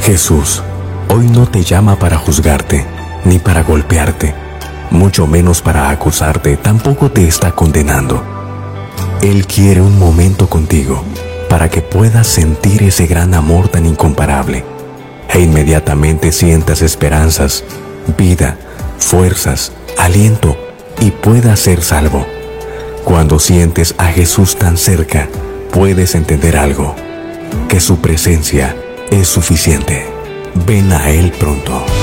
Jesús hoy no te llama para juzgarte, ni para golpearte, mucho menos para acusarte, tampoco te está condenando. Él quiere un momento contigo para que puedas sentir ese gran amor tan incomparable e inmediatamente sientas esperanzas, vida, fuerzas, aliento y puedas ser salvo. Cuando sientes a Jesús tan cerca, puedes entender algo, que su presencia es suficiente. Ven a Él pronto.